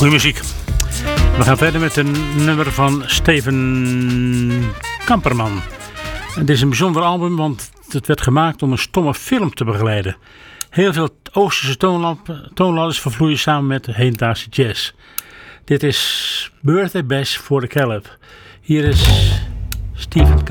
Goeie muziek. We gaan verder met een nummer van Steven Kamperman. Dit is een bijzonder album, want het werd gemaakt om een stomme film te begeleiden. Heel veel Oosterse toonladders vervloeien samen met de hedendaagse jazz. Dit is Birthday Bash voor de Caleb. Hier is Steven Kamperman.